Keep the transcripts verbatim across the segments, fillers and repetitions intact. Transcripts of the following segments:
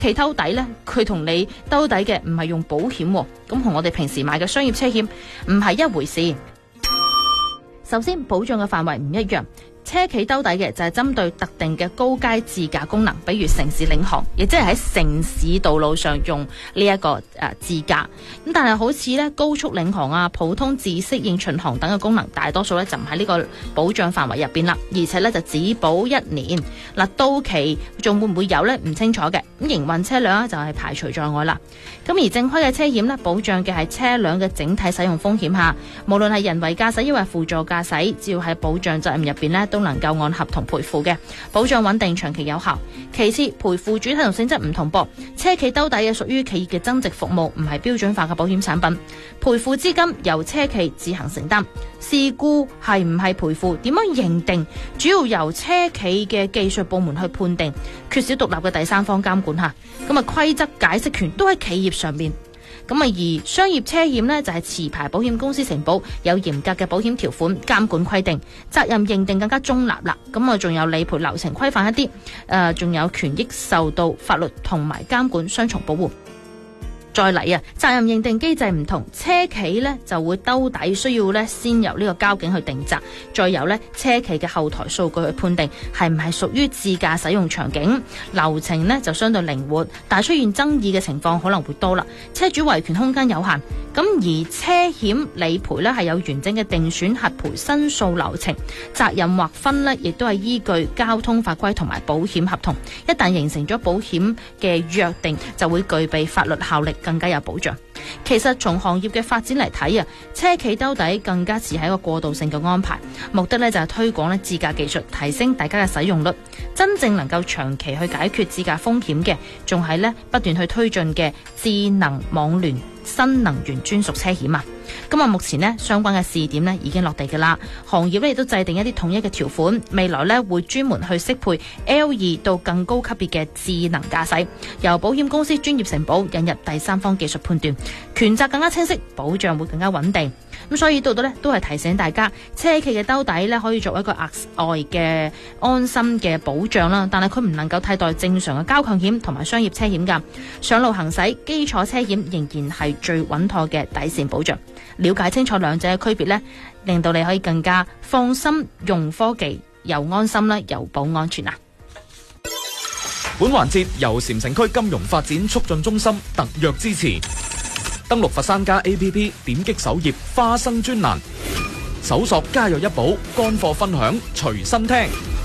期兜底呢，佢同你兜底嘅唔係用保險，咁同我哋平時買嘅商業車險唔係一回事。首先，保障嘅範圍唔一樣。車企兜底嘅就係針對特定嘅高階自駕功能，比如城市領航，亦即係喺城市道路上用呢、這、一個誒、呃、自駕。咁但係好似咧高速領航啊、普通自適應巡航等嘅功能，大多數咧就唔喺呢個保障範圍入邊啦，而且咧就只保一年。嗱，到期仲會唔會有呢？唔清楚嘅。咁營運車輛就係排除在外啦。咁而正規嘅車險呢，保障嘅係車輛嘅整體使用風險下，無論係人為駕駛抑或輔助駕駛，只要喺保障責任入邊呢，都能夠按合同賠付嘅，保障穩定長期有效。其次，賠付主體同性質唔同噃，車企兜底嘅屬於企業嘅增值服務，唔係標準化嘅保險產品，賠付資金由車企自行承擔。事故係唔係賠付，點樣認定，主要由車企嘅技術部門去判定，缺少獨立嘅第三方監管下，咁啊規則解釋權都喺企業上面。咁啊，而商業車險呢，就係持牌保險公司承保，有嚴格嘅保險條款監管規定，責任認定更加中立啦。咁啊，仲有理賠流程規範一啲，誒、呃，仲有權益受到法律同埋監管雙重保護。再嚟啊，責任認定機制唔同，車企呢就會兜底，需要呢先由呢個交警去定責，再由呢車企嘅後台數據去判定係唔係屬於自駕使用場景，流程呢就相對靈活，但係出現爭議嘅情況可能會多啦，車主維權空間有限。咁而車險理賠呢係有完整嘅定損核賠申訴流程，責任劃分呢亦都係依據交通法規同埋保險合同，一旦形成咗保險嘅約定，就會具備法律效力，更加有保障。其實從行業嘅發展嚟睇啊，車企兜底更加似係一個過渡性嘅安排，目的呢就係推廣呢自駕技術，提升大家嘅使用率，真正能夠長期去解決自駕風險嘅，仲係呢不斷去推進嘅智能網聯新能源專屬車險啊！咁啊，目前呢相關嘅試點呢已經落地㗎啦，行業呢亦都制定一啲統一嘅條款，未來呢會專門去適配 L 二到更高級別嘅智能駕駛，由保險公司專業承保，引入第三方技術判斷，權責更加清晰，保障會更加穩定。咁所以到到呢都係提醒大家，車企嘅兜底呢可以作為一個額外嘅安心嘅保障啦，但係佢唔能夠替代正常嘅交強險同埋商業車險㗎。上路行駛，基礎車險仍然係最穩妥嘅底線保障。了解清楚兩者嘅區別呢，令到你可以更加放心用科技，又安心啦，又保安全啊！ 本環節由禪城區金融發展促進中心特約支持。登錄佛山家 A P P， 點擊首頁花生專欄，搜索家有一寶，乾貨分享隨身聽。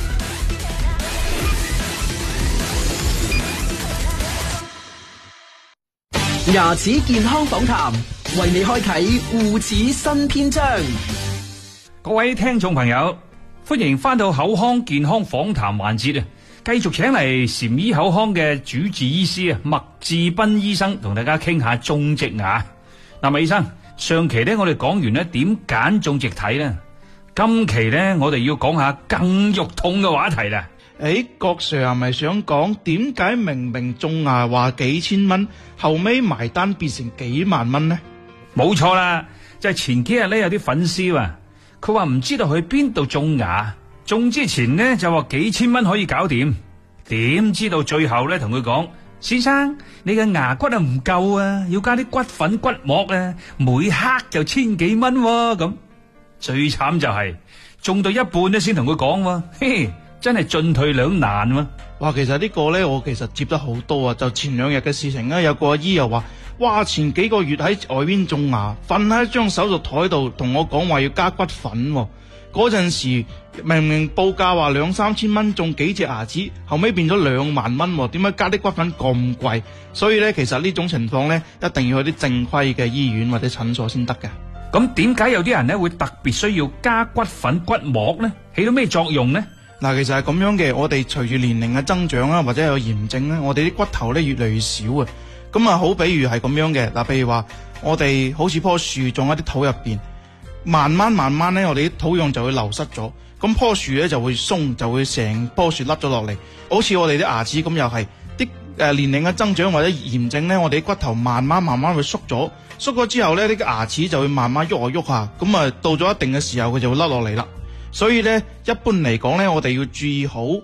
牙齒健康訪談，為你開啟護齒新篇章。 各位聽眾朋友，歡迎翻到口腔健康訪談環節啊！繼續請嚟禪醫口腔嘅主治醫師啊，麥志斌醫生同大家傾下種植牙。嗱，麥醫生，上期咧我哋講完咧點揀種植體咧，今期咧我哋要講下更肉痛嘅話題啦。 誒，郭 Sir 係咪想講點解明明種牙話幾千蚊，後尾埋單變成幾萬蚊呢？ 冇錯啦，就係前幾日咧有啲粉絲啊，佢話唔知道去邊度種牙。種之前呢就話幾千蚊可以搞掂，點知道最後咧同佢講，先生你嘅牙骨啊唔夠啊，要加啲骨粉骨膜啊，每克就千幾蚊喎。咁最慘就係、是、種到一半咧先同佢講喎，嘿，真係進退兩難喎。 哇，其實呢個咧我其實接得好多啊，就前兩日嘅事情咧，有個阿姨又話，哇，前幾個月喺外邊種牙，瞓喺張手術台度同我講話要加骨粉喎。嗰陣時明明報價話兩三千蚊種幾隻牙齒，後尾變咗兩萬蚊，點解加啲骨粉咁貴？所以咧，其實呢種情況咧，一定要去啲正規嘅醫院或者診所先得嘅。 咁點解有啲人咧會特別需要加骨粉骨膜咧？起到咩作用咧？ 嗱，其實係咁樣嘅，我哋隨住年齡嘅增長啊，或者有炎症咧，我哋啲骨頭咧越嚟越少啊。咁啊，好比如係咁樣嘅，嗱，譬如話我哋好似棵樹種喺啲土入邊。慢慢慢慢咧，我哋啲土壤就會流失咗，咁棵樹咧就會鬆，就會成棵樹甩咗落嚟。好似我哋啲牙齒咁，又係啲誒年齡嘅增長或者炎症咧，我哋啲骨頭慢慢慢慢會縮咗，縮咗之後咧，啲牙齒就會慢慢喐下喐下，咁啊到咗一定嘅時候，佢就會甩落嚟啦。所以咧，一般嚟講咧，我哋要注意好誒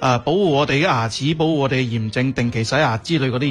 呃、保護我哋嘅牙齒，保護我哋嘅炎症，定期洗牙之類嗰啲。